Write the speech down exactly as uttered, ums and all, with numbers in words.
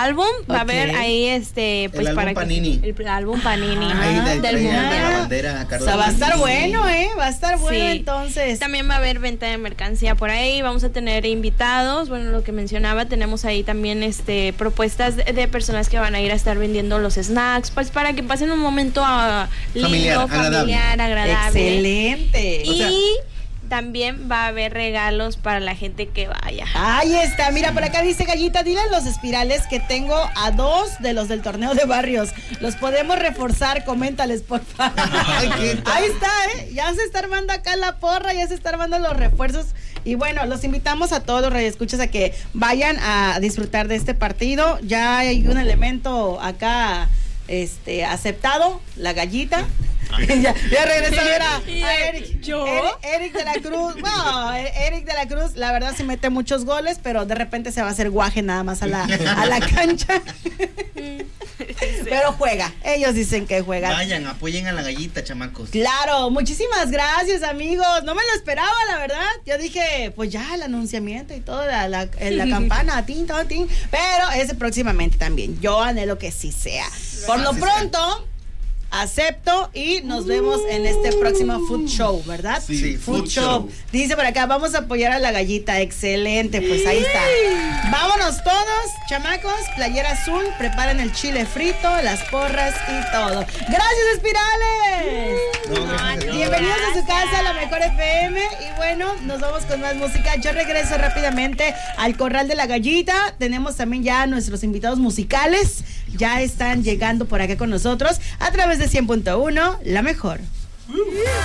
álbum, va Ok. a haber ahí este pues El álbum para Panini. que el álbum Panini Ahí del, del traía mundo. de la bandera O Carlos sea, va a estar Panini. bueno, ¿eh? Va a estar bueno, Sí. entonces. También va a haber venta de mercancía por ahí, vamos a tener invitados, bueno, lo que mencionaba, tenemos ahí también este propuestas de, de personas que van a ir a estar vendiendo los snacks, pues para que pasen un momento ah, lindo, Familiar, familiar, agradable. Excelente. Y O sea- también va a haber regalos para la gente que vaya. Ahí está, mira, por acá dice Gallita, dile a los espirales que tengo a dos de los del torneo de barrios. Los podemos reforzar, coméntales, por favor. Ay, ¿qué tal? Ahí está, ¿eh? Ya se está armando acá la porra, ya se está armando los refuerzos. Y bueno, los invitamos a todos los radioescuchas a que vayan a disfrutar de este partido. Ya hay un elemento acá este aceptado, la Gallita. ya, ya regresó a ver a, a Eric. ¿Yo? Eric, Eric de la Cruz. Bueno, Eric de la Cruz, la verdad sí mete muchos goles, pero de repente se va a hacer guaje nada más a la, a la cancha. Pero juega. Ellos dicen que juega. Vayan, apoyen a la Gallita, chamacos. Claro, muchísimas gracias, amigos. No me lo esperaba, la verdad. Yo dije, pues ya el anunciamiento y todo, la, la, la campana, tin, tin, tin. Pero ese próximamente también. Yo anhelo que sí sea. Por lo Así pronto, acepto y nos vemos en este próximo Food Show, ¿verdad? Sí, sí, Food, Food Show. Show. Dice por acá, vamos a apoyar a la Gallita. Excelente, pues ahí está. Vámonos todos, chamacos. Playera azul, preparen el chile frito, las porras y todo. Gracias, espirales. No, gracias a ti. Bienvenidos a su Gracias. casa, la mejor F M. Y bueno, nos vamos con más música. Yo regreso rápidamente al Corral de la Gallita. Tenemos también ya a nuestros invitados musicales. Ya están llegando por acá con nosotros a través de cien punto uno, la mejor.